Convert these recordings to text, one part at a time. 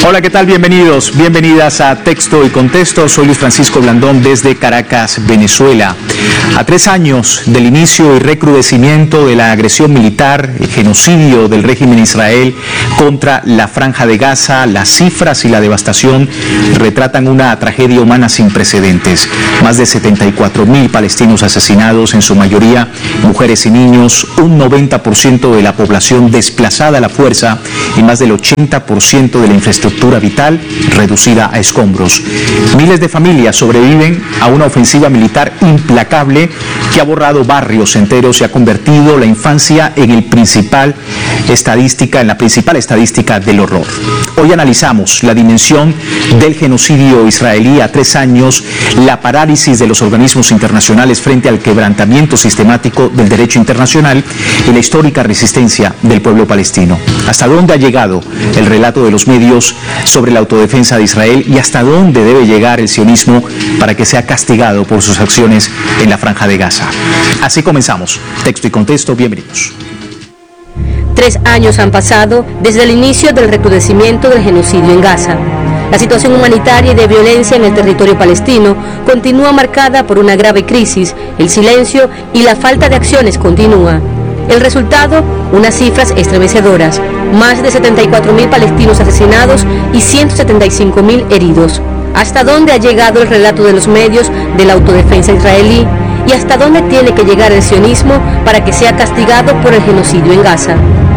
Hola, ¿qué tal? Bienvenidos, bienvenidas a Texto y Contexto. Soy Luis Francisco Blandón desde Caracas, Venezuela. A 3 años del inicio y recrudecimiento de la agresión militar, el genocidio del régimen de Israel contra la Franja de Gaza, las cifras y la devastación retratan una tragedia humana sin precedentes. Más de 74.000 palestinos asesinados, en su mayoría mujeres y niños, un 90% de la población desplazada a la fuerza y más del 80% de la infraestructura vital reducida a escombros. Miles de familias sobreviven a una ofensiva militar implacable que ha borrado barrios enteros y ha convertido la infancia en la principal estadística del horror. Hoy analizamos la dimensión del genocidio israelí a 3 años, la parálisis de los organismos internacionales frente al quebrantamiento sistemático del derecho internacional y la histórica resistencia del pueblo palestino. ¿Hasta dónde ha llegado el relato de los medios sobre la autodefensa de Israel y hasta dónde debe llegar el sionismo para que sea castigado por sus acciones en la Franja de Gaza? Así comenzamos. Texto y Contexto, bienvenidos. 3 años han pasado desde el inicio del recrudecimiento del genocidio en Gaza. La situación humanitaria y de violencia en el territorio palestino continúa marcada por una grave crisis, el silencio y la falta de acciones continúa. El resultado, unas cifras estremecedoras, más de 74.000 palestinos asesinados y 175.000 heridos. ¿Hasta dónde ha llegado el relato de los medios de la autodefensa israelí? ¿Y hasta dónde tiene que llegar el sionismo para que sea castigado por el genocidio en Gaza?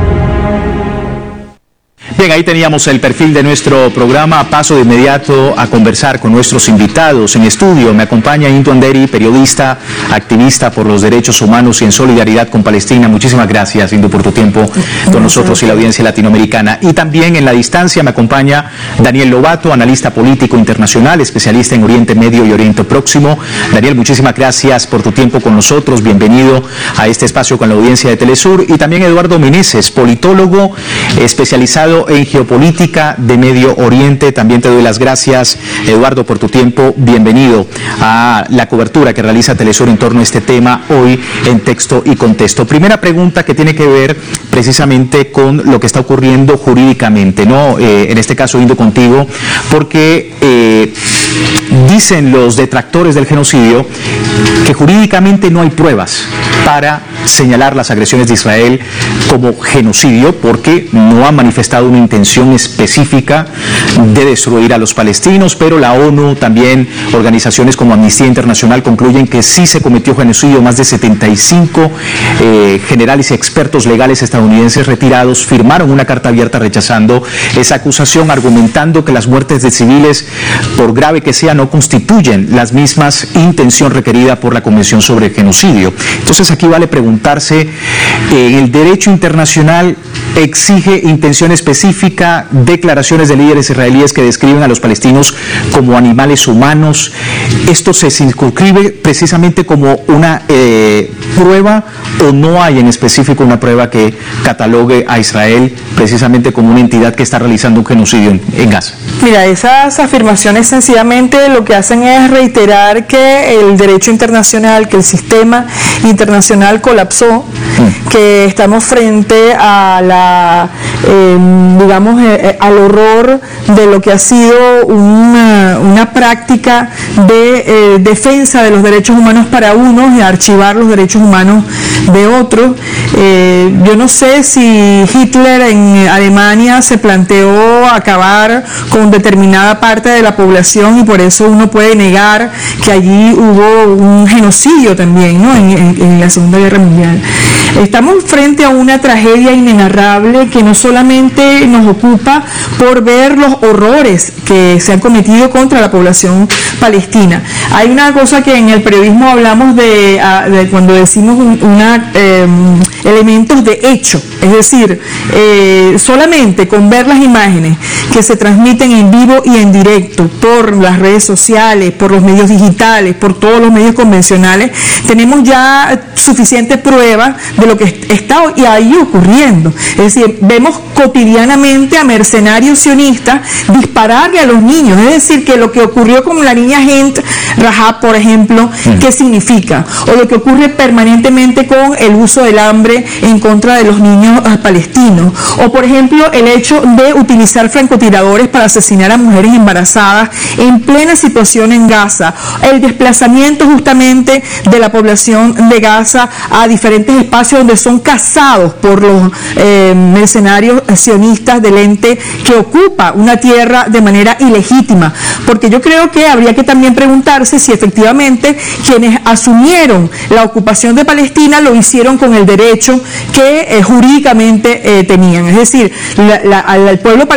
Bien, ahí teníamos el perfil de nuestro programa. Paso de inmediato a conversar con nuestros invitados en estudio. Me acompaña Indu Anderi, periodista, activista por los derechos humanos y en solidaridad con Palestina. Muchísimas gracias, Indu, por tu tiempo con nosotros y la audiencia latinoamericana. Y también en la distancia me acompaña Daniel Lobato, analista político internacional, especialista en Oriente Medio y Oriente Próximo. Daniel, muchísimas gracias por tu tiempo con nosotros. Bienvenido a este espacio con la audiencia de Telesur. Y también Eduardo Meneses, politólogo especializado en geopolítica de Medio Oriente. También te doy las gracias, Eduardo, por tu tiempo. Bienvenido a la cobertura que realiza Telesur en torno a este tema hoy en Texto y Contexto. Primera pregunta que tiene que ver precisamente con lo que está ocurriendo jurídicamente, ¿no? En este caso, Indo, contigo, porque dicen los detractores del genocidio que jurídicamente no hay pruebas para señalar las agresiones de Israel como genocidio porque no ha manifestado una intención específica de destruir a los palestinos, pero la ONU, también organizaciones como Amnistía Internacional concluyen que sí se cometió genocidio. Más de 75 generales y expertos legales estadounidenses retirados firmaron una carta abierta rechazando esa acusación, argumentando que las muertes de civiles, por grave que sea, no constituyen las mismas intención requerida por la Convención sobre el Genocidio. Entonces aquí vale preguntarse, ¿el derecho internacional exige intención específica, declaraciones de líderes israelíes que describen a los palestinos como animales humanos? ¿Esto se circunscribe precisamente como una prueba o no hay en específico una prueba que catalogue a Israel precisamente como una entidad que está realizando un genocidio en Gaza? Mira, esas afirmaciones sencillamente lo que hacen es reiterar que el derecho internacional, que el sistema internacional colapsó, que estamos frente a al horror de lo que ha sido una práctica de defensa de los derechos humanos para unos y archivar los derechos humanos de otros. Yo no sé si Hitler en Alemania se planteó acabar con determinada parte de la población y por eso uno puede negar que allí hubo un genocidio también, ¿no? en la Segunda Guerra Mundial. Estamos frente a una tragedia inenarrable que no solamente nos ocupa por ver los horrores que se han cometido contra la población palestina. Hay una cosa que en el periodismo hablamos de cuando decimos elementos de hecho, es decir, solamente con ver las imágenes que se transmiten en vivo y en directo por las redes sociales, por los medios digitales, por todos los medios convencionales, tenemos ya suficiente prueba de lo que está ahí ocurriendo. Es decir, vemos cotidianamente a mercenarios sionistas dispararle a los niños. Es decir, que lo que ocurrió con la niña Hent Rahab, por ejemplo, ¿qué significa? O lo que ocurre permanentemente permanentemente con el uso del hambre en contra de los niños palestinos. O por ejemplo el hecho de utilizar francotiradores para asesinar a mujeres embarazadas en plena situación en Gaza, el desplazamiento justamente de la población de Gaza a diferentes espacios donde son cazados por los mercenarios sionistas del ente que ocupa una tierra de manera ilegítima, porque yo creo que habría que también preguntarse si efectivamente quienes asumieron la ocupación de Palestina lo hicieron con el derecho que jurídicamente tenían, es decir, al pueblo palestino